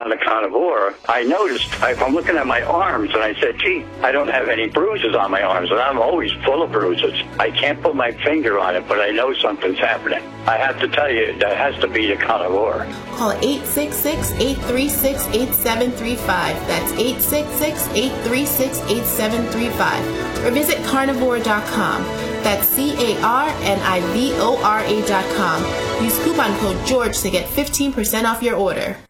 on the Carnivore, I noticed, I'm looking at my arms, and I said, gee, I don't have any bruises on my arms, and I'm always full of bruises. I can't put my finger on it, but I know something's happening. I have to tell you, that has to be the Carnivore. Call 866-836-8735. That's 866-836-8735. Or visit carnivore.com. That's CARNIVORA.com. Use coupon code GEORGE to get 15% off your order.